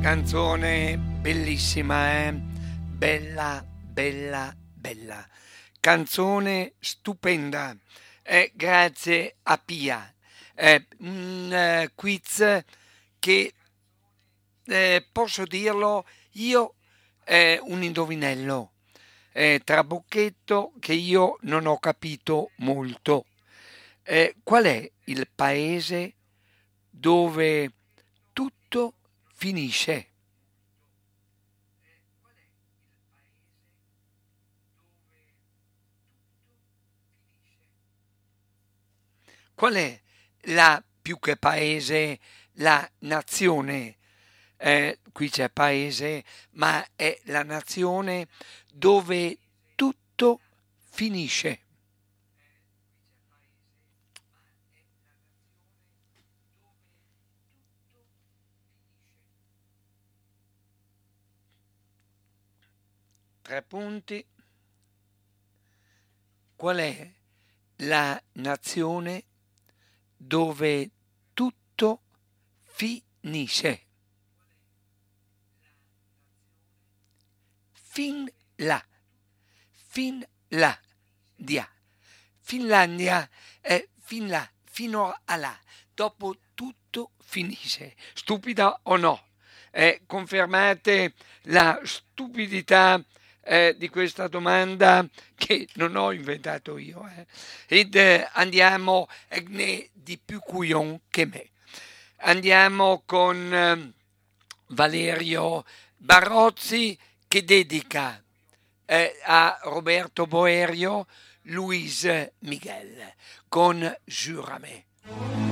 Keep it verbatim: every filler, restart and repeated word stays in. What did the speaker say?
Canzone bellissima, eh? Bella, bella, bella. Canzone stupenda. Eh, grazie a Pia. Eh, un eh, quiz che eh, posso dirlo io, eh, un indovinello. Eh, trabocchetto che io non ho capito molto. Eh, qual è il paese dove tutto finisce? Qual è la più che paese, la nazione? Eh, qui c'è paese, ma è la nazione dove tutto finisce. Tre punti. Qual è la nazione dove tutto finisce? Fin là, fin là, dia. Finlandia è fin là, fino a là. Dopo tutto finisce. Stupida o no? Eh, confermate la stupidità eh, di questa domanda che non ho inventato io. Eh. Ed eh, andiamo, eh, ne di più couillon che me. Andiamo con eh, Valerio Barozzi che dedica eh, a Roberto Boerio Luis Miguel con Jurame.